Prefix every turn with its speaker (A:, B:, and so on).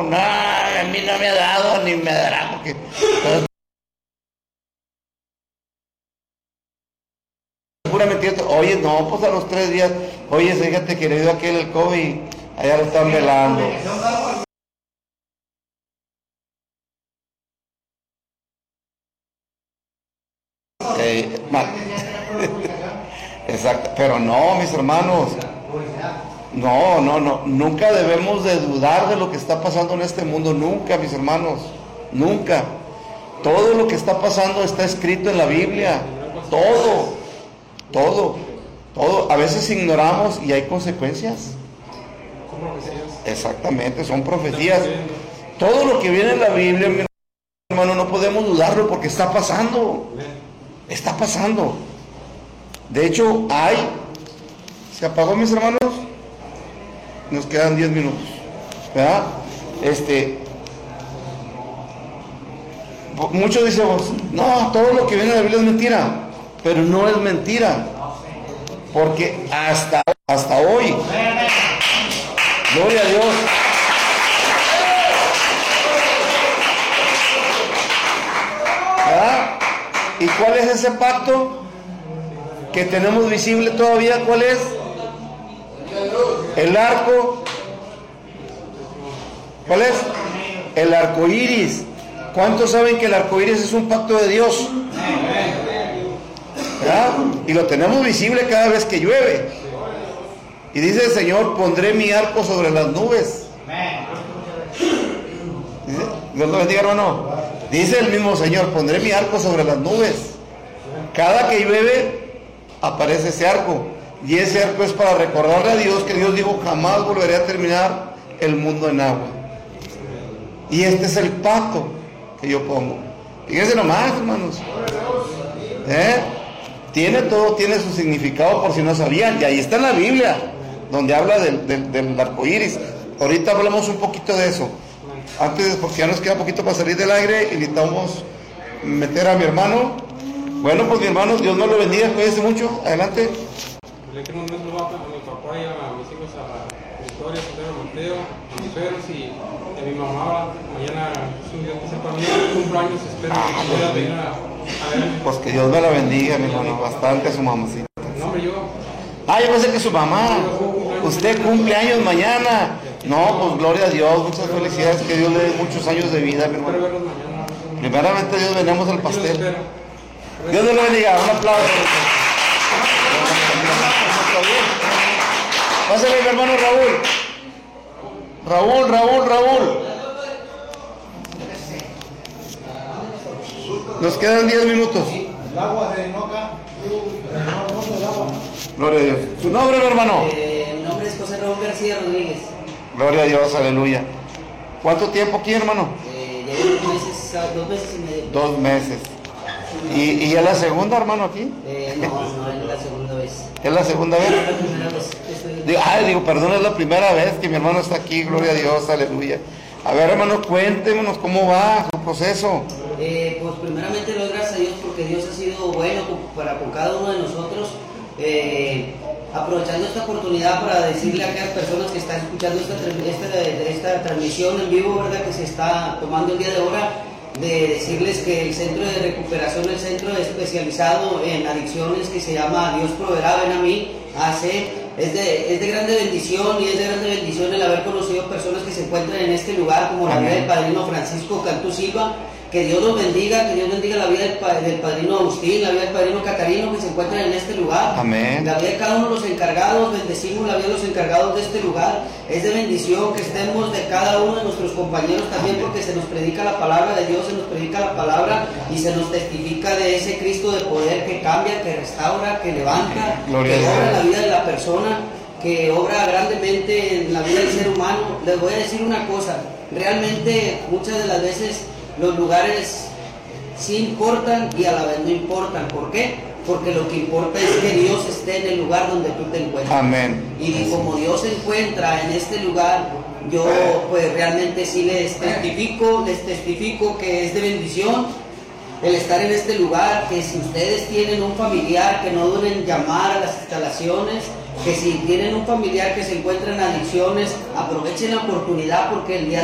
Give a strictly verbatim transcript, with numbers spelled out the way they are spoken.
A: no, a mí no me ha dado ni me dará, porque pura mentira. Oye, no, pues a los tres días, oye, fíjate que le dio aquel el COVID, allá lo están velando. Eh, Exacto, pero no, mis hermanos, no, no, no, nunca debemos de dudar de lo que está pasando en este mundo, nunca, mis hermanos, nunca. Todo lo que está pasando está escrito en la Biblia, todo, todo, todo. A veces ignoramos y hay consecuencias. Exactamente, son profecías. Todo lo que viene en la Biblia, mi hermano, no podemos dudarlo porque está pasando, está pasando. De hecho, hay, se apagó, mis hermanos, nos quedan diez minutos, ¿verdad? Este, muchos dicen, no, todo lo que viene de la Biblia es mentira, pero no es mentira, porque hasta, hasta hoy, gloria a Dios, ¿verdad? ¿Y cuál es ese pacto que tenemos visible todavía? ¿Cuál es? El arco. ¿Cuál es? El arco iris. ¿Cuántos saben que el arco iris es un pacto de Dios? ¿Verdad? Y lo tenemos visible cada vez que llueve. Y dice el Señor, pondré mi arco sobre las nubes. Dice, Dios lo bendiga, hermano. Dice el mismo Señor, pondré mi arco sobre las nubes. Cada que llueve aparece ese arco, y ese arco es para recordarle a Dios que Dios dijo, jamás volveré a terminar el mundo en agua. Y este es el pacto que yo pongo. Fíjense nomás, hermanos, ¿eh? Tiene todo, tiene su significado, por si no sabían, y ahí está en la Biblia, donde habla del, del, del arco iris. Ahorita hablamos un poquito de eso. Antes, porque ya nos queda poquito para salir del aire, y necesitamos meter a mi hermano. Bueno, pues mi hermano, Dios nos lo bendiga, cuídense mucho, adelante.
B: Le quiero mandar un saludo a mi papá y a mis hijos, a Victoria, a Mateo, a mis suegros y a mi mamá. Mañana es un día especial para mí, cumpleaños, espero que pueda venir a, a verme.
A: Pues que Dios me la bendiga, mi hermano, bastante a su mamacita.
B: No, hombre, yo.
A: Ah, yo pensé que su mamá. Usted cumple años mañana. No, pues gloria a Dios, muchas felicidades, que Dios le dé muchos años de vida, mi hermano. Primeramente Dios, venimos al pastel. Dios te lo bendiga, un aplauso. Pásale, mi hermano Raúl. Raúl, Raúl, Raúl. Nos quedan diez minutos.
C: El agua de Noca.
A: Gloria a Dios. ¿Su nombre, mi hermano?
D: Eh, mi nombre es José Raúl García Rodríguez.
A: Gloria a Dios, aleluya. ¿Cuánto tiempo aquí, hermano?
D: Eh, ya llevo dos meses, dos meses y medio.
A: Dos meses. ¿Y, y es la segunda, hermano, aquí?
D: Eh, no, no, es la segunda vez.
A: ¿Es la segunda vez?
D: Es la primera vez que estoy...
A: Digo, ay, digo, perdón, es la primera vez que mi hermano está aquí, gloria a Dios, aleluya. A ver, hermano, cuéntenos cómo va su proceso.
D: Eh, pues primeramente doy gracias a Dios porque Dios ha sido bueno para con cada uno de nosotros. Eh, aprovechando esta oportunidad para decirle a aquellas personas que están escuchando esta, esta, esta transmisión en vivo, ¿verdad?, que se está tomando el día de ahora, de decirles que el centro de recuperación, el centro especializado en adicciones que se llama Dios Proveerá, ven a mí, hace, es de, es de grande bendición y es de grande bendición el haber conocido personas que se encuentran en este lugar, como la vida del padrino Francisco Cantú Silva. Que Dios los bendiga, que Dios bendiga la vida del, del padrino Agustín, la vida del padrino Catarino, que se encuentran en este lugar.
A: Amén.
D: La vida de cada uno de los encargados, bendecimos la vida de los encargados de este lugar. Es de bendición que estemos de cada uno de nuestros compañeros también, porque se nos predica la palabra de Dios, se nos predica la palabra y se nos testifica de ese Cristo de poder que cambia, que restaura, que levanta,
A: Gloria
D: que
A: a
D: obra
A: Dios.
D: en la vida de la persona, que obra grandemente en la vida del ser humano. Les voy a decir una cosa, realmente muchas de las veces los lugares sí importan y a la vez no importan. ¿Por qué? Porque lo que importa es que Dios esté en el lugar donde tú te encuentras.
A: Amén.
D: Y como Dios se encuentra en este lugar, yo pues realmente sí les testifico, les testifico que es de bendición el estar en este lugar, que si ustedes tienen un familiar, que no duden en llamar a las instalaciones, que si tienen un familiar que se encuentra en adicciones, aprovechen la oportunidad porque el día